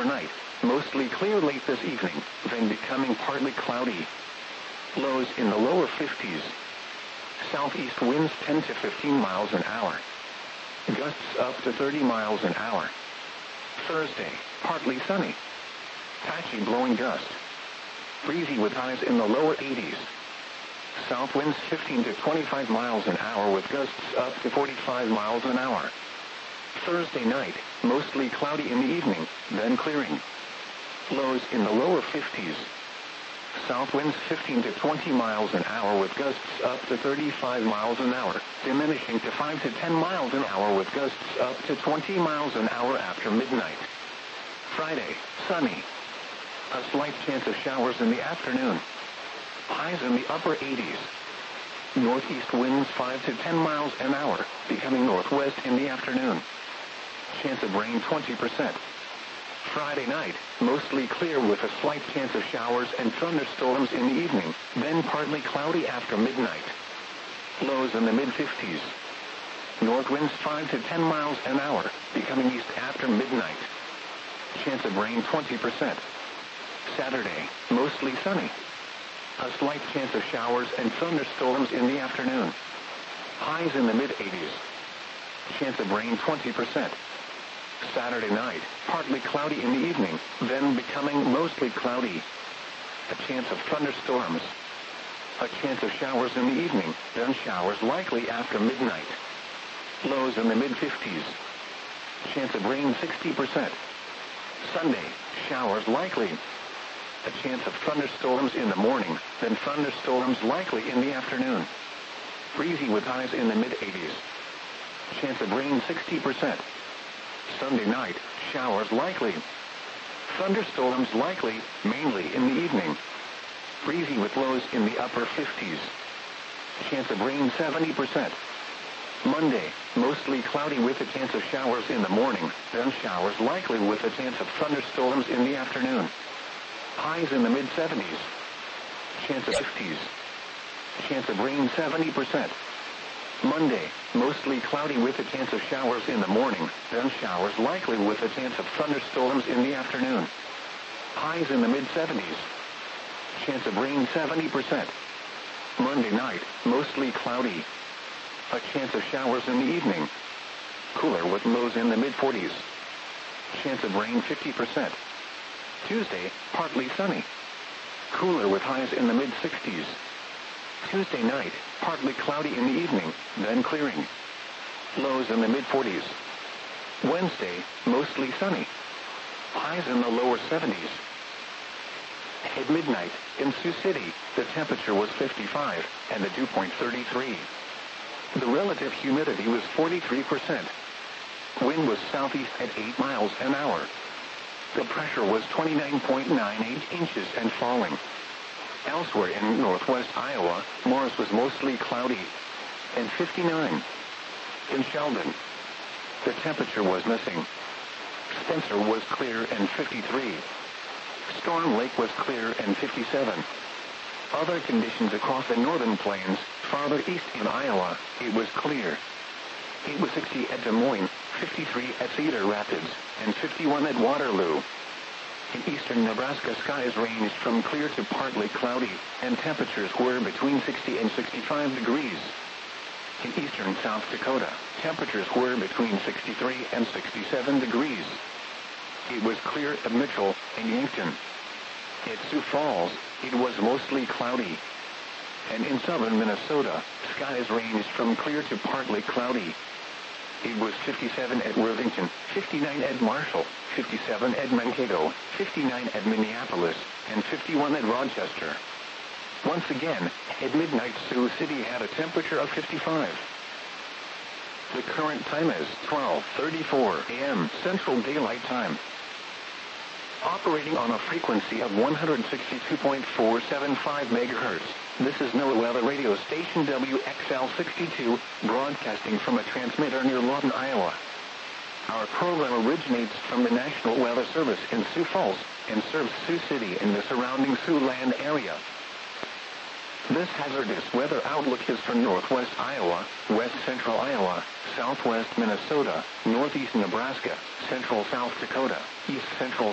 overnight, mostly clear late this evening, then becoming partly cloudy. Lows in the lower 50s. Southeast winds 10 to 15 miles an hour. Gusts up to 30 miles an hour. Thursday, partly sunny. Patchy blowing gust. Breezy with highs in the lower 80s. South winds 15 to 25 miles an hour with gusts up to 45 miles an hour. Thursday night, mostly cloudy in the evening, then clearing. Lows in the lower 50s. South winds 15 to 20 miles an hour with gusts up to 35 miles an hour, diminishing to 5 to 10 miles an hour with gusts up to 20 miles an hour after midnight. Friday, sunny. A slight chance of showers in the afternoon. Highs in the upper 80s. Northeast winds 5 to 10 miles an hour, becoming northwest in the afternoon. Chance of rain 20%. Friday night, mostly clear with a slight chance of showers and thunderstorms in the evening, then partly cloudy after midnight. Lows in the mid-50s. North winds 5 to 10 miles an hour, becoming east after midnight. Chance of rain 20%. Saturday, mostly sunny. A slight chance of showers and thunderstorms in the afternoon. Highs in the mid-80s. Chance of rain 20%. Saturday night, partly cloudy in the evening, then becoming mostly cloudy. A chance of thunderstorms. A chance of showers in the evening, then showers likely after midnight. Lows in the mid-50s. Chance of rain 60%. Sunday, showers likely. A chance of thunderstorms in the morning, then thunderstorms likely in the afternoon. Breezy with highs in the mid-80s. Chance of rain 60%. Sunday night, showers likely. Thunderstorms likely, mainly in the evening. Breezy with lows in the upper 50s. Chance of rain 70%. Monday, mostly cloudy with a chance of showers in the morning, then showers likely with a chance of thunderstorms in the afternoon. Highs in the mid-70s. Chance of 50s. Chance of rain 70%. Monday, mostly cloudy with a chance of showers in the morning, then showers likely with a chance of thunderstorms in the afternoon. Highs in the mid-70s. Chance of rain 70%. Monday night, mostly cloudy. A chance of showers in the evening. Cooler with lows in the mid-40s. Chance of rain 50%. Tuesday, partly sunny. Cooler with highs in the mid-60s. Tuesday night, partly cloudy in the evening, then clearing. Lows in the mid-40s. Wednesday, mostly sunny. Highs in the lower 70s. At midnight, in Sioux City, the temperature was 55, and the dew point 33. The relative humidity was 43%. Wind was southeast at 8 miles an hour. The pressure was 29.98 inches and falling. Elsewhere in northwest Iowa, Morris was mostly cloudy and 59. In Sheldon, the temperature was missing. Spencer was clear and 53. Storm Lake was clear and 57. Other conditions across the northern plains, farther east in Iowa, it was clear. It was 60 at Des Moines, 53 at Cedar Rapids, and 51 at Waterloo. In eastern Nebraska, skies ranged from clear to partly cloudy, and temperatures were between 60 and 65 degrees. In eastern South Dakota, temperatures were between 63 and 67 degrees. It was clear at Mitchell and Yankton. At Sioux Falls, it was mostly cloudy. And in southern Minnesota, skies ranged from clear to partly cloudy. It was 57 at Worthington, 59 at Marshall, 57 at Mankato, 59 at Minneapolis, and 51 at Rochester. Once again, at midnight, Sioux City had a temperature of 55. The current time is 12:34 a.m. Central Daylight Time. Operating on a frequency of 162.475 megahertz. This is NOAA Weather Radio Station WXL62, broadcasting from a transmitter near Lawton, Iowa. Our program originates from the National Weather Service in Sioux Falls and serves Sioux City and the surrounding Siouxland area. This hazardous weather outlook is for northwest Iowa, west central Iowa, southwest Minnesota, northeast Nebraska, central South Dakota, east central